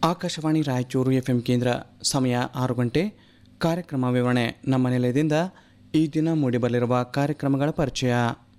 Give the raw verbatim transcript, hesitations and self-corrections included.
Akashvani Raichur F M ಕೇಂದ್ರ. ಸಮಯ ಆರು ಗಂಟೆ. ಕಾರ್ಯಕ್ರಮ ವಿವರಣೆ. ನಮ್ಮ ನಿಲಯದಿಂದ ಈ ದಿನ ಮೂಡಿಬರಲಿರುವ ಕಾರ್ಯಕ್ರಮಗಳ ಪರಿಚಯ.